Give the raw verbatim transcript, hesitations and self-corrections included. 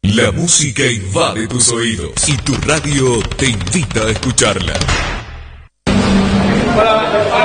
La música invade tus oídos y tu radio te invita a escucharla. Hola,